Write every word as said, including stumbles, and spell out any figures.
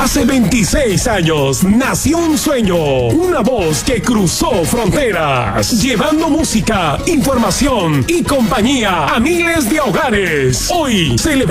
Hace veintiséis años nació un sueño, una voz que cruzó fronteras, llevando música, información y compañía a miles de hogares. Hoy celebramos